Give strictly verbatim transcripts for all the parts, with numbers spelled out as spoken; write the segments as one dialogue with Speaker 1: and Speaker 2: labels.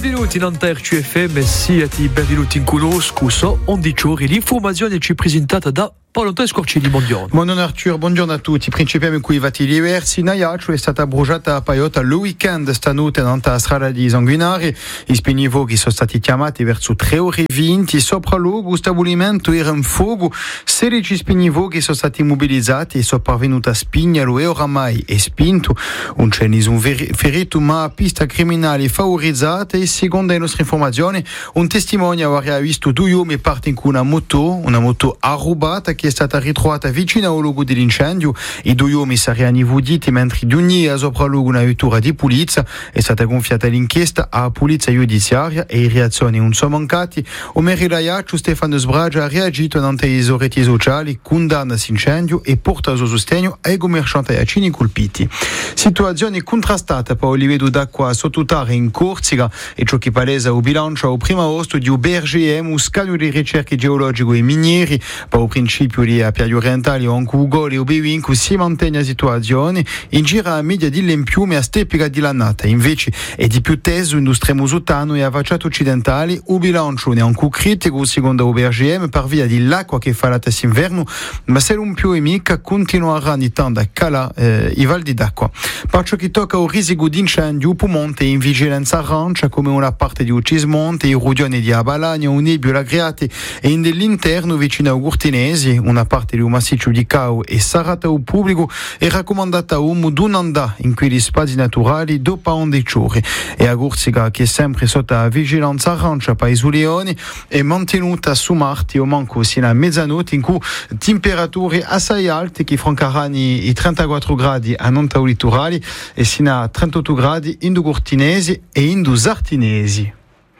Speaker 1: Benvenuti in Anta R C F M, siate benvenuti in conosco, so, on dice l'informazione ci è presentata da Paolo Scorci di Buongiorno.
Speaker 2: Buongiorno Arthur, buongiorno a tutti. Principiamo in cui vati diversi. Naiaccio è stata bruciata a Paiota il weekend stanotte nella strada di Sanguinari. I spinivoghi sono stati chiamati verso tre ore e venti. Sopra luogo, stabilimento era in fuoco. sedici spinivoghi sono stati mobilizzati e sono parvenuti a Spignalo e oramai è spinto. Un c'è nessun ferito, ma pista criminale favorizzata e secondo le nostre informazioni un testimone aveva visto due uomini partire con una moto, una moto arrubata che è stata ritrovata vicino al luogo dell'incendio. I due uomini saranno uditi mentre di ogni sopra luogo una vettura di polizia è stata gonfiata l'inchiesta alla polizia giudiziaria e in reazione non sono mancati. Omer Ilaiaccio Stefano Sbragia ha reagito nante le reti sociali, condanna l'incendio e porta il suo sostegno ai commercianti iacini colpiti. Situazione contrastata per il livello d'acqua sottotare in Corsica e ciò che palesa il bilancio al primo agosto di U B R G M, un scalo di ricerche geologiche e minieri. Per il principio di Piagli Orientali o anche Ugoli o Bevinco si mantiene la situazione in gira a media di lempiume a steppica di lannata. Invece è di più teso in stremo sotano e a facciate occidentali il bilancio ne è anche critico secondo U B R G M per via dell'acqua che fa la testa inverno, ma se non più è mica continuerà ogni tanto a calare eh, i valdi d'acqua. Per ciò che tocca al risico di incendio, Pumonte è in vigilanza arancia come una parte di Ucismonte, i Rudioni di Abalagna, un Nebbio, la Griate e in dell'interno vicino a Gurtinesi una parte di un massiccio di Cau e sarata al pubblico è raccomandata a uomo d'un'anda in quegli spazi naturali dopo onde ciore. E a Corsica, che è sempre sotto la vigilanza arancia per i Leoni, è mantenuta su Marti o manco sino a mezzanotte in cui temperature assai alte che francaranno i trentaquattro gradi a Nonta litorali e sino a trentotto gradi in Gurtinesi e in Sartinesi.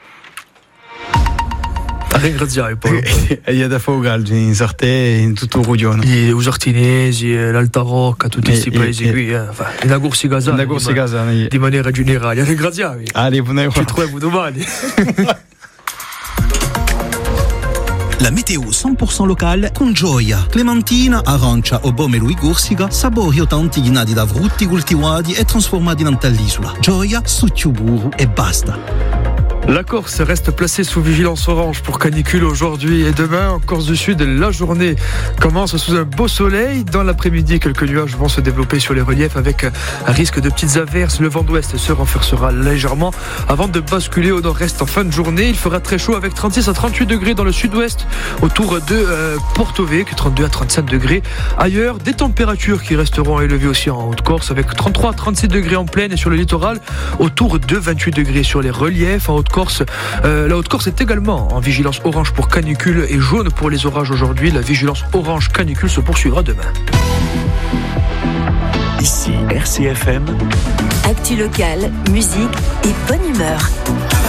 Speaker 1: Ringraziare poi.
Speaker 2: E gli ha da fogare in Sarte in tutto il Rudione.
Speaker 1: I Sartinesi, l'Alta Rocca, tutti questi paesi qui, eh. Enfin, la Corsica
Speaker 2: la Corsica
Speaker 1: di, di maniera generale. Ringraziare.
Speaker 2: Allez, buona
Speaker 1: ci troviamo domani.
Speaker 3: La météo cent pour cent locale con gioia. Clementina, arancia o bomelo e Corsica, sapori o tanti ghinadi da frutti coltivati e trasformati in l'isola. Gioia, succiuburu e basta.
Speaker 1: La Corse reste placée sous vigilance orange pour canicule aujourd'hui et demain. En Corse du Sud, la journée commence sous un beau soleil. Dans l'après-midi, quelques nuages vont se développer sur les reliefs avec un risque de petites averses. Le vent d'ouest se renforcera légèrement avant de basculer au nord-est en fin de journée. Il fera très chaud avec trente-six à trente-huit degrés dans le sud-ouest autour de euh, Porto Vecchio, trente-deux à trente-cinq degrés. Ailleurs, des températures qui resteront élevées aussi en Haute-Corse avec trente-trois à trente-six degrés en plaine et sur le littoral autour de vingt-huit degrés sur les reliefs. En Haute-Corse, Euh, la Haute-Corse est également en vigilance orange pour canicule et jaune pour les orages aujourd'hui. La vigilance orange canicule se poursuivra demain.
Speaker 4: Ici R C F M.
Speaker 5: Actu local, musique et bonne humeur.